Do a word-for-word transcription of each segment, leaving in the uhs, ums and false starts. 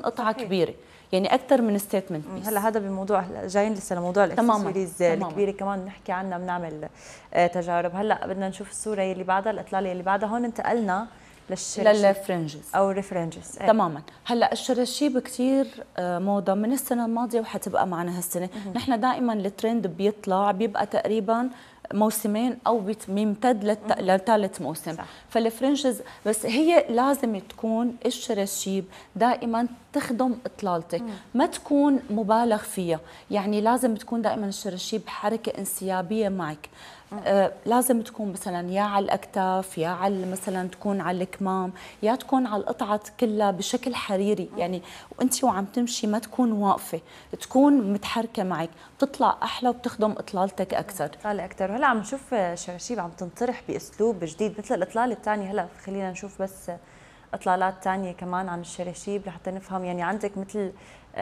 قطعه صحيح. كبيره، يعني اكثر من ستيتمنت بيس. هلا هذا بموضوع جايين لسه لموضوع الاكسسوارز الكبيره كمان بنحكي عنها، بنعمل تجارب. هلا بدنا نشوف الصوره اللي بعدها، الاطلاله اللي بعدها. هون انتقلنا للفرنجز او الريفرنجز. تماما. هلا الشراشيب كثير موضه من السنه الماضيه وحتبقى معنا هالسنه. نحن دائما الترند بيطلع بيبقى تقريبا موسمين او بيمتد لثالث موسم. صح. فالفرنجز بس هي لازم تكون الشراشيب دائما تخدم اطلالتك، ما تكون مبالغ فيها، يعني لازم تكون دائما الشراشيب حركه انسيابيه معك. آه لازم تكون مثلا يا على الاكتاف، يا على مثلا تكون على الكمام، يا تكون على القطعه كلها بشكل حريري، يعني وانت وعم تمشي ما تكون واقفه، تكون متحركه معك، بتطلع احلى وبتخدم اطلالتك اكثر. اطلاله اكثر. هلا عم نشوف شراشيب عم تنطرح باسلوب جديد مثل الاطلاله الثانيه. هلا خلينا نشوف بس اطلالات ثانيه كمان عن الشراشيب لحتى نفهم. يعني عندك مثل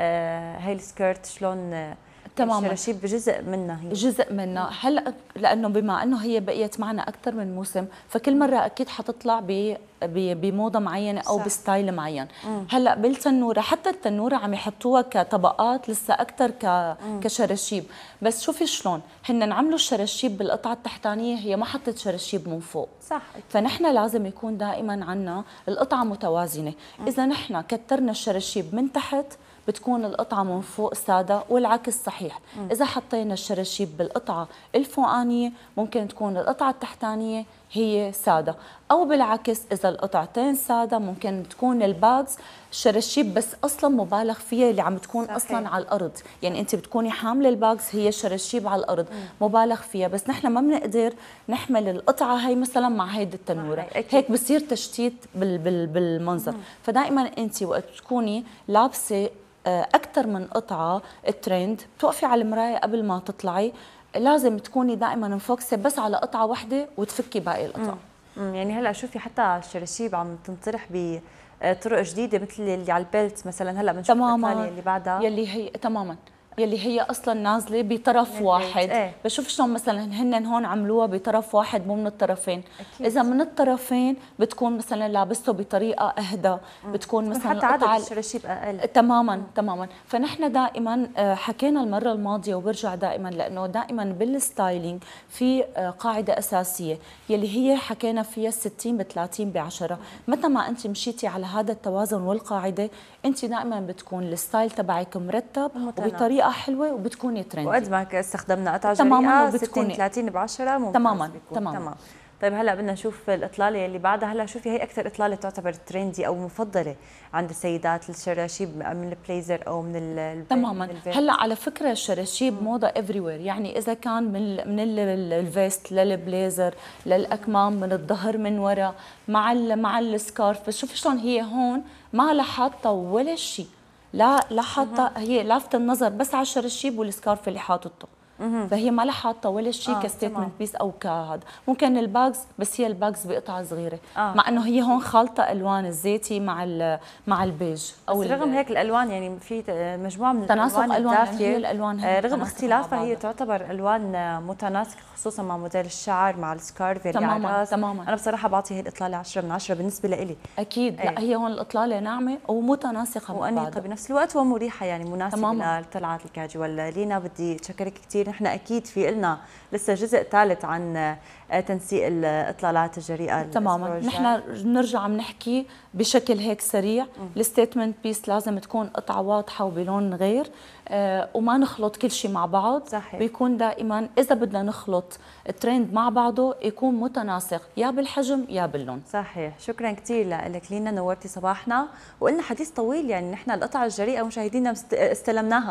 آه هاي السكيرت شلون آه تماما الشراشيب جزء منها، هي جزء منها. هلا لانه بما انه هي بقيت معنا اكثر من موسم، فكل مره اكيد حتطلع ب بموضه معينه او صح. بستايل معين. مم. هلا بالتنوره، حتى التنوره عم يحطوها كطبقات لسه اكثر ك... كشراشيب. بس شوفي شلون هن عملوا الشراشيب بالقطعه التحتانيه، هي ما حطت شراشيب من فوق. صح. فنحن لازم يكون دائما عندنا القطعه متوازنه. مم. اذا نحن كترنا الشراشيب من تحت بتكون القطعة من فوق سادة، والعكس صحيح. م. إذا حطينا الشراشيب بالقطعة الفوقانية ممكن تكون القطعة التحتانية هي سادة، أو بالعكس إذا القطعتين سادة ممكن تكون الباجز شراشيب بس أصلا مبالغ فيها اللي عم تكون صحيح. أصلا على الأرض، يعني أنت بتكوني حاملة الباجز هي شراشيب على الأرض م. مبالغ فيها، بس نحن ما بنقدر نحمل القطعة هي مثلا مع هيدي التنورة، هيك بصير تشتيت بال بال بالمنظر. م. فدائما أنت وقت تكوني لابسة أكثر من قطعة الترند، بتوقفي على المراية قبل ما تطلعي، لازم تكوني دائما مفوكسة بس على قطعة واحدة وتفكي باقي القطع. امم يعني هلا شوفي حتى الشراشيب عم تنطرح بطرق جديدة مثل اللي على البيلت مثلا. هلا بنشوف الثانية اللي بعدها يلي هي تماما يلي هي اصلا نازله بطرف واحد. ايه؟ بشوف شلون مثلا هن هون عملوها بطرف واحد مو من الطرفين. أكيد. اذا من الطرفين بتكون مثلا لابسته بطريقه اهدى، بتكون مثلا حتى عدد الشراشيب اقل. تماما مم. تماما. فنحن دائما حكينا المره الماضيه وبرجع دائما، لانه دائما بالستايلينج في قاعده اساسيه يلي هي حكينا فيها ستين ب ثلاثين ب عشرة. متى ما انت مشيتي على هذا التوازن والقاعده انت دائما بتكون الستايل تبعك مرتب وبطريقه حلوه وبتكوني ترندي. وقد ما استخدمنا قطعه جريئه ستين ثلاثين ب عشرة ممتاز. تماما تمام. تمام. طيب هلا بدنا نشوف الاطلاله اللي بعدها. هلا شوفي هي اكثر اطلاله تعتبر ترندي او مفضله عند السيدات، الشراشيب من البليزر او من ال تماما. هلا على فكره الشراشيب موضه افري وير، يعني اذا كان من من الفيست للبليزر للاكمام، من الظهر من ورا، مع ال مع السكارف. بس شوفي شلون هي هون ما لها حاطه ولا شيء، لا لا حاطه، هي لافته النظر بس على الشراشيب والسكارف اللي حاطته. فهي ما لها حاطه ولا شيء آه كستيتمنت بيس او كهذا. ممكن الباجز بس هي الباجز بقطعه صغيره. آه. مع انه هي هون خالطه الوان الزيتي مع مع البيج او بس رغم هيك الالوان يعني في مجموعه من تناسق الالوان الدافيه. يعني الالوان آه رغم اختلافها هي تعتبر الوان متناسقه، خصوصا مع موديل الشعر مع السكارف اللي على الراس. تماما. انا بصراحه بعطي هي الاطلاله عشرة من عشرة بالنسبه لإلي. اكيد. لا هي هون الاطلاله ناعمه ومتناسقه وانيقه بنفس الوقت ومريحه، يعني مناسبه للطلعات الكاجوال. لينا بدي اتشكرك كثير. نحن اكيد في لنا لسه جزء ثالث عن تنسيق الاطلالات الجريئه. تماما. نحن بنرجع بنحكي بشكل هيك سريع. الستيتمنت بيس لازم تكون قطعه واضحه وبلون غير، آه وما نخلط كل شيء مع بعض. صحيح. بيكون دائما اذا بدنا نخلط الترند مع بعضه يكون متناسق يا بالحجم يا باللون. صحيح. شكرا كثير لك لينا، نورتي صباحنا وقلنا حديث طويل. يعني نحن القطعه الجريئه مشاهدينا استلمناها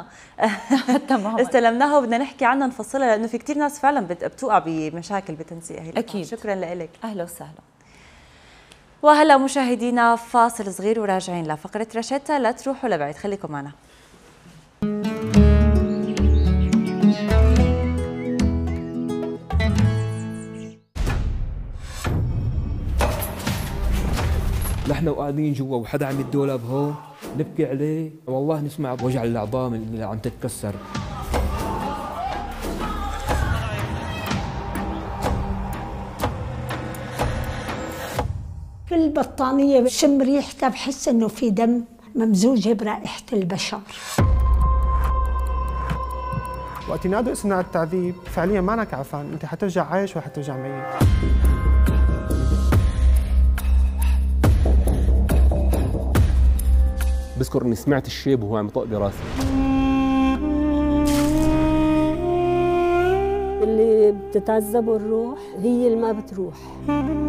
تماما استلمناها وبدنا نحكي عنها نفصلها، لانه في كثير ناس فعلا بتوقع بمشاكل بتنسيق هي. اكيد. شكرا لك. اهلا وسهلا. وهلا مشاهدينا فاصل صغير وراجعين لفقره رشتة. لا تروحوا لبعيد، خليكم معنا. نحن وقاعدين جوا وحدا عم الدولاب هون نبكي عليه، والله نسمع وجع الاعضاء اللي عم تتكسر. في البطانية بشم ريحتها بحس انه في دم، ممزوجة برائحة البشر. وقت ينادوا اسمنا على التعذيب فعليا ما انك عفان، انت حترجع عايش وحترجع ميت. بذكر اني سمعت الشيب وهو عم يطق براسي. اللي بتتعذب الروح هي اللي ما بتروح.